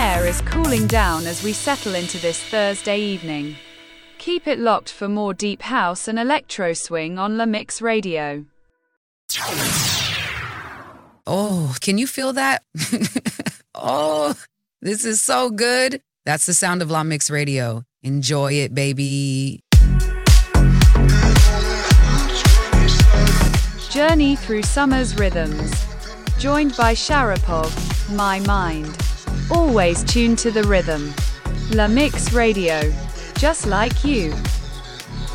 air is cooling down as we settle into this Thursday evening. Keep it locked for more deep house and electro swing on La Mix Radio. Oh, can you feel that? Oh, this is so good. That's the sound of La Mix Radio. Enjoy it, baby. Journey through summer's rhythms. Joined by Sharapov, My Mind. Always tuned to the rhythm. La Mix Radio. Just like you.